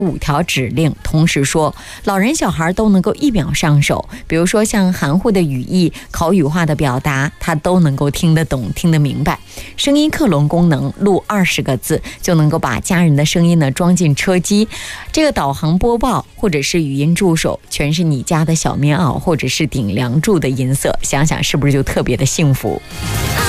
5条指令同时说，老人小孩都能够1秒上手。比如说像含糊的语义、口语化的表达，他都能够听得懂、听得明白。声音克隆功能，录20个字就能够把家人的声音呢装进车机。这个导航播报或者是语音助手，全是你家的小棉袄或者是顶梁柱的音色，想想是不是就特别的幸福？